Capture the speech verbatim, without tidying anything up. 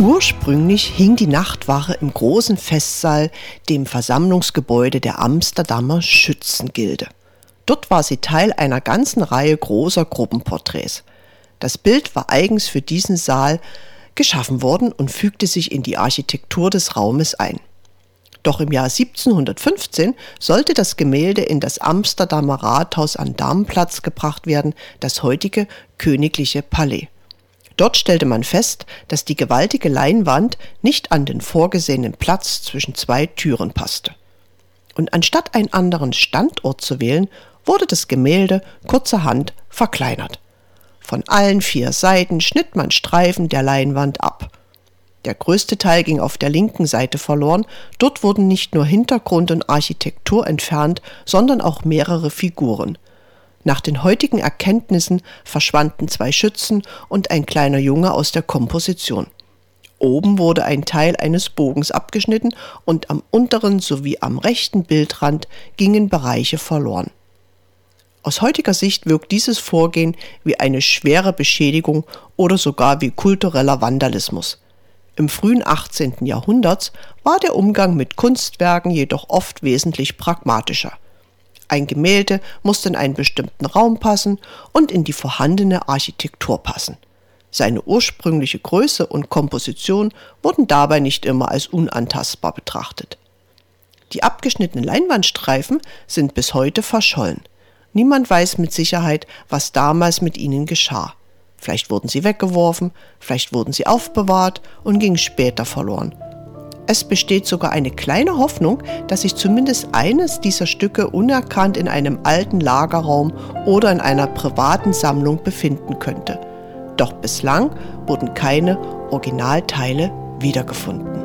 Ursprünglich hing die Nachtwache im großen Festsaal, dem Versammlungsgebäude der Amsterdamer Schützengilde. Dort war sie Teil einer ganzen Reihe großer Gruppenporträts. Das Bild war eigens für diesen Saal geschaffen worden und fügte sich in die Architektur des Raumes ein. Doch im Jahr siebzehnhundertfünfzehn sollte das Gemälde in das Amsterdamer Rathaus am Damplatz gebracht werden, das heutige Königliche Palais. Dort stellte man fest, dass die gewaltige Leinwand nicht an den vorgesehenen Platz zwischen zwei Türen passte. Und anstatt einen anderen Standort zu wählen, wurde das Gemälde kurzerhand verkleinert. Von allen vier Seiten schnitt man Streifen der Leinwand ab. Der größte Teil ging auf der linken Seite verloren. Dort wurden nicht nur Hintergrund und Architektur entfernt, sondern auch mehrere Figuren. Nach den heutigen Erkenntnissen verschwanden zwei Schützen und ein kleiner Junge aus der Komposition. Oben wurde ein Teil eines Bogens abgeschnitten und am unteren sowie am rechten Bildrand gingen Bereiche verloren. Aus heutiger Sicht wirkt dieses Vorgehen wie eine schwere Beschädigung oder sogar wie kultureller Vandalismus. Im frühen achtzehnten Jahrhundert war der Umgang mit Kunstwerken jedoch oft wesentlich pragmatischer. Ein Gemälde musste in einen bestimmten Raum passen und in die vorhandene Architektur passen. Seine ursprüngliche Größe und Komposition wurden dabei nicht immer als unantastbar betrachtet. Die abgeschnittenen Leinwandstreifen sind bis heute verschollen. Niemand weiß mit Sicherheit, was damals mit ihnen geschah. Vielleicht wurden sie weggeworfen, vielleicht wurden sie aufbewahrt und gingen später verloren. Es besteht sogar eine kleine Hoffnung, dass sich zumindest eines dieser Stücke unerkannt in einem alten Lagerraum oder in einer privaten Sammlung befinden könnte. Doch bislang wurden keine Originalteile wiedergefunden.